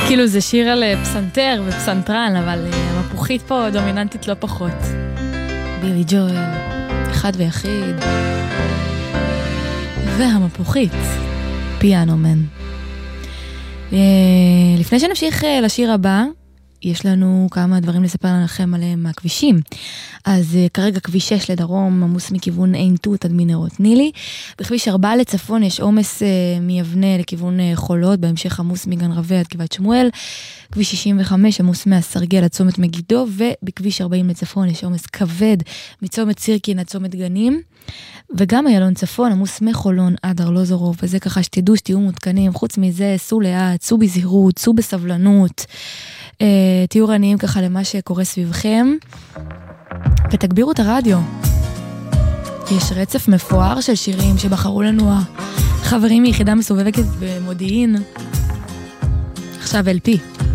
כאילו זה שיר על פסנתר ופסנתרן, אבל המפוחית פה דומיננטית לא פחות. בילי ג'ואל, אחד ויחיד. והמפוחית, פיאנו מן. לפני שנמשיך לשיר הבא, יש לנו כמה דברים לספר לכם עליהם מהכבישים. אז כרגע כביש 6 לדרום עמוס מכיוון עין תות עד מנהרות נילי. בכביש 4 לצפון יש עומס מיבנה לכיוון חולות, בהמשך עמוס מגן רווה עד גבעת שמואל. כביש 65 עמוס מהסרגל עד צומת מגידו, ובכביש 40 לצפון יש עומס כבד מצומת סירקין עד צומת גנים. וגם איילון צפון עמוס מחולון עד ארלוזורוב, וזה ככה שתדעו שתהיו מותקנים. חוץ מזה, סעו לאט, סעו בזהירות, סעו בסבלנות. תהיו רעניים ככה למה שקורה סביבכם, ותגבירו את הרדיו. יש רצף מפואר של שירים שבחרו לנו החברים מיחידה מסובבת במודיעין. עכשיו LP.